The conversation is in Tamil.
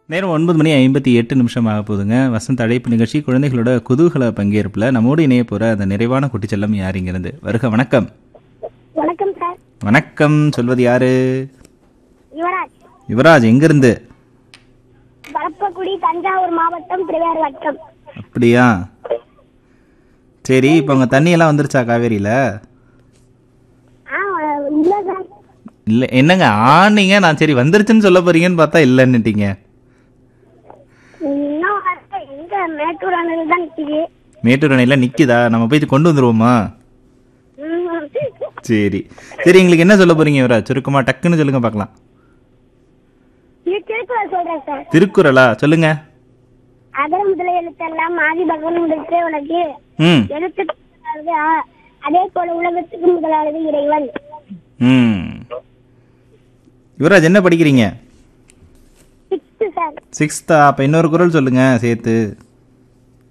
நேரம் 9:58 ஆக போகுதுங்க. வசந்த் அழைப்பு நிகழ்ச்சி குழந்தைகளோட குதூகல பங்கேற்பில் நம்மோடு இணைய போற அந்த நிறைவான குட்டி செல்லம் யாருங்கிறது. வருக வணக்கம். வணக்கம் சார். வணக்கம். சொல்வது யாரு? யுவராஜ். யுவராஜ் எங்கிருந்து? பரப்பக்குடி, தஞ்சாவூர் மாவட்டம், திருவையாறு வட்டம். அப்படியா? சரி, இப்போ உங்க தண்ணி எல்லாம் வந்துருச்சா காவேரியில? இல்ல சார். இல்லை என்னங்க ஆனீங்க? நான் சரி வந்துருச்சுன்னு சொல்ல போறீங்கன்னு பார்த்தா இல்லைன்னுட்டீங்க. இன்னும் வரல. எங்க மேட்டூர் அணையில தான் நிக்குது. மேட்டூர் அணையில நிக்குதா? நம்ம போய் கொண்டு வந்துருவோமா? சரி சரி, எங்களுக்கு என்ன சொல்ல போறீங்க யுவராஜ்? சுருக்கமா டக்குன்னு சொல்லுங்க பார்க்கலாம். திருக்குறள் சொல்றேன் சார். திருக்குறளா? சொல்லுங்க. அகர முதல எழுத்தெல்லாம் ஆதி பகவன் முதற்கே உனக்கு எழுத்து அதே போல உலகத்துக்கு முதலாளது இறைவன். யுவராஜ் என்ன படிக்கிறீங்க? 6th sir. 6th. அப்ப இன்னொரு குறள் சொல்லுங்க சேர்த்து.